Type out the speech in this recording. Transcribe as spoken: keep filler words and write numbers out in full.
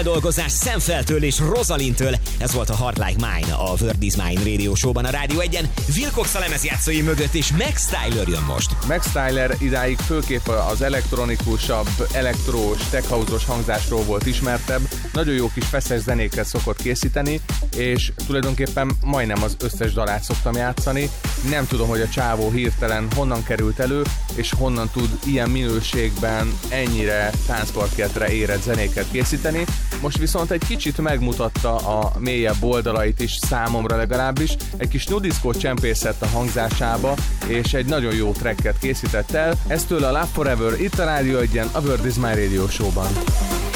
Dolgozás Szemfeltől és Rosalintől, ez volt a Heart Like Mine a World Is Mine Radio Show-ban a Rádió egyen. Wilcox a lemezjátszói mögött, és Max Tyler jön most. Max Tyler idáig főképp az elektronikusabb, elektrós, tech house-os hangzásról volt ismertebb, nagyon jó kis feszes zenéket szokott készíteni, és tulajdonképpen majdnem az összes dalát szoktam játszani. Nem tudom, hogy a csávó hirtelen honnan került elő, és honnan tud ilyen minőségben ennyire táncparkettre érett zenéket készíteni. Most viszont egy kicsit megmutatta a mélyebb oldalait is, számomra legalábbis. Egy kis nudiszkót csempészett a hangzásába, és egy nagyon jó tracket készített el. Ez tőle a Love Forever, itt a Rádió egyen, a World Is My Radio Show-ban.